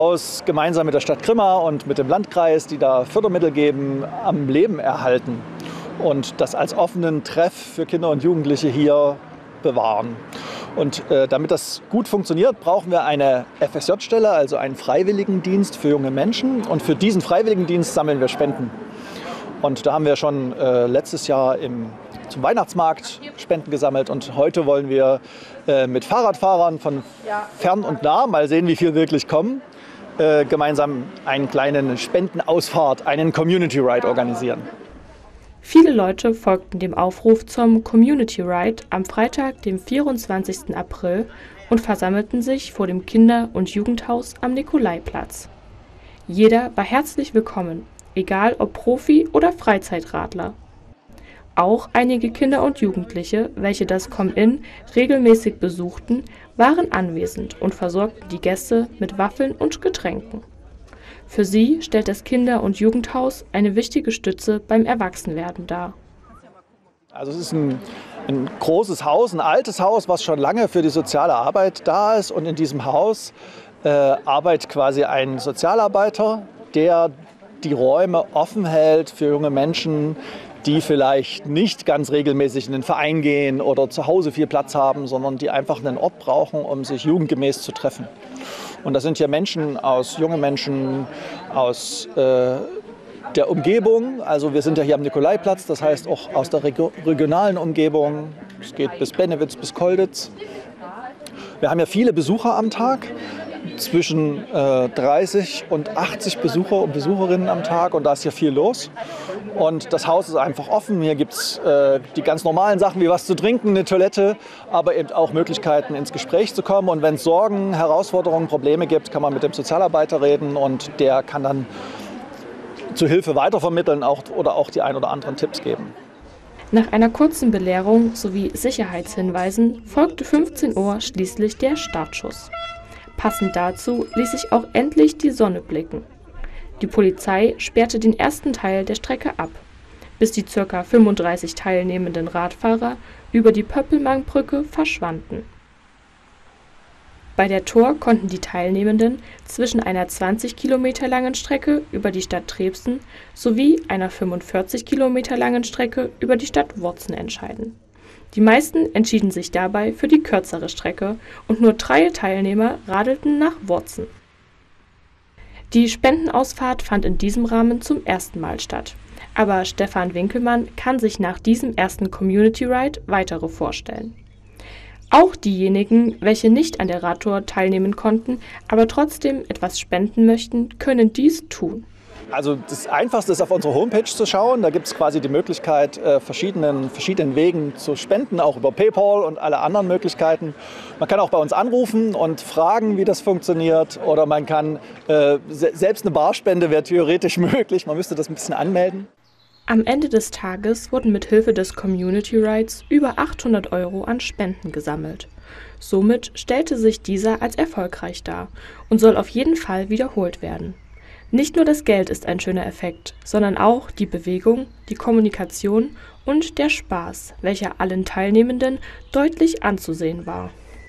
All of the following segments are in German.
Gemeinsam mit der Stadt Grimma und mit dem Landkreis, die da Fördermittel geben, am Leben erhalten und das als offenen Treff für Kinder und Jugendliche hier bewahren. Und damit das gut funktioniert, brauchen wir eine FSJ-Stelle, also einen Freiwilligendienst für junge Menschen. Und für diesen Freiwilligendienst sammeln wir Spenden. Und da haben wir schon letztes Jahr zum Weihnachtsmarkt Spenden gesammelt. Und heute wollen wir mit Fahrradfahrern von fern und nah, mal sehen, wie viel wirklich kommen, gemeinsam einen kleinen Spendenausfahrt, einen Community Ride organisieren. Viele Leute folgten dem Aufruf zum Community Ride am Freitag, dem 24. April und versammelten sich vor dem Kinder- und Jugendhaus am Nikolaiplatz. Jeder war herzlich willkommen, egal ob Profi oder Freizeitradler. Auch einige Kinder und Jugendliche, welche das Come-In regelmäßig besuchten, waren anwesend und versorgten die Gäste mit Waffeln und Getränken. Für sie stellt das Kinder- und Jugendhaus eine wichtige Stütze beim Erwachsenwerden dar. Also es ist ein großes Haus, ein altes Haus, was schon lange für die soziale Arbeit da ist. Und in diesem Haus arbeitet quasi ein Sozialarbeiter, der die Räume offen hält für junge Menschen, die vielleicht nicht ganz regelmäßig in den Verein gehen oder zu Hause viel Platz haben, sondern die einfach einen Ort brauchen, um sich jugendgemäß zu treffen. Und das sind hier junge Menschen aus der Umgebung. Also wir sind ja hier am Nikolaiplatz, das heißt auch aus der regionalen Umgebung. Es geht bis Bennewitz, bis Kolditz. Wir haben ja viele Besucher am Tag, zwischen 30 und 80 Besucher und Besucherinnen am Tag, und da ist hier viel los. Und das Haus ist einfach offen. Hier gibt es die ganz normalen Sachen wie was zu trinken, eine Toilette, aber eben auch Möglichkeiten, ins Gespräch zu kommen. Und wenn es Sorgen, Herausforderungen, Probleme gibt, kann man mit dem Sozialarbeiter reden und der kann dann zu Hilfe weitervermitteln oder auch die ein oder anderen Tipps geben. Nach einer kurzen Belehrung sowie Sicherheitshinweisen folgte 15 Uhr schließlich der Startschuss. Passend dazu ließ sich auch endlich die Sonne blicken. Die Polizei sperrte den ersten Teil der Strecke ab, bis die ca. 35 teilnehmenden Radfahrer über die Pöppelmannbrücke verschwanden. Bei der Tour konnten die Teilnehmenden zwischen einer 20 Kilometer langen Strecke über die Stadt Trebsen sowie einer 45 Kilometer langen Strecke über die Stadt Worzen entscheiden. Die meisten entschieden sich dabei für die kürzere Strecke und nur 3 Teilnehmer radelten nach Worzen. Die Spendenausfahrt fand in diesem Rahmen zum ersten Mal statt. Aber Stefan Winkelmann kann sich nach diesem ersten Community Ride weitere vorstellen. Auch diejenigen, welche nicht an der Radtour teilnehmen konnten, aber trotzdem etwas spenden möchten, können dies tun. Also das Einfachste ist, auf unsere Homepage zu schauen. Da gibt es quasi die Möglichkeit, verschiedenen Wegen zu spenden, auch über PayPal und alle anderen Möglichkeiten. Man kann auch bei uns anrufen und fragen, wie das funktioniert. Oder man kann, selbst eine Barspende wäre theoretisch möglich. Man müsste das ein bisschen anmelden. Am Ende des Tages wurden mit Hilfe des Community Rides über 800 € an Spenden gesammelt. Somit stellte sich dieser als erfolgreich dar und soll auf jeden Fall wiederholt werden. Nicht nur das Geld ist ein schöner Effekt, sondern auch die Bewegung, die Kommunikation und der Spaß, welcher allen Teilnehmenden deutlich anzusehen war.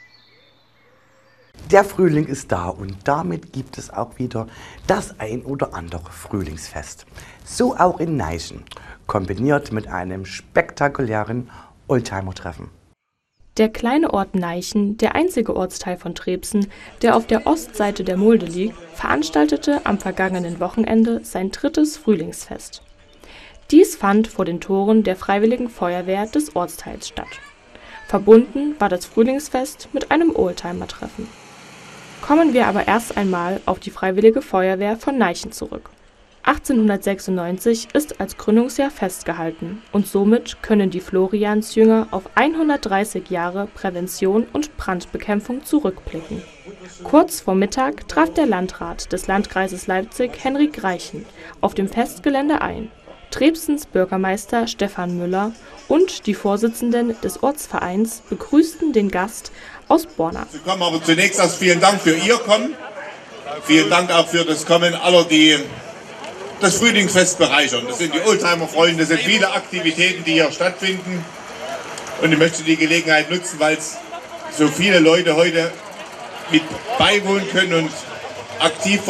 Der Frühling ist da und damit gibt es auch wieder das ein oder andere Frühlingsfest. So auch in Neichen, kombiniert mit einem spektakulären Oldtimer-Treffen. Der kleine Ort Neichen, der einzige Ortsteil von Trebsen, der auf der Ostseite der Mulde liegt, veranstaltete am vergangenen Wochenende sein 3. Frühlingsfest. Dies fand vor den Toren der Freiwilligen Feuerwehr des Ortsteils statt. Verbunden war das Frühlingsfest mit einem Oldtimer-Treffen. Kommen wir aber erst einmal auf die Freiwillige Feuerwehr von Neichen zurück. 1896 ist als Gründungsjahr festgehalten und somit können die Floriansjünger auf 130 Jahre Prävention und Brandbekämpfung zurückblicken. Kurz vor Mittag traf der Landrat des Landkreises Leipzig, Henrik Reichen, auf dem Festgelände ein. Trebsens Bürgermeister Stefan Müller und die Vorsitzenden des Ortsvereins begrüßten den Gast aus Borna. Aber zunächst erst vielen Dank für Ihr Kommen. Vielen Dank auch für das Kommen aller, die das Frühlingsfest bereichern. Das sind die Oldtimer-Freunde, das sind viele Aktivitäten, die hier stattfinden. Und ich möchte die Gelegenheit nutzen, weil es so viele Leute heute mit beiwohnen können und aktiv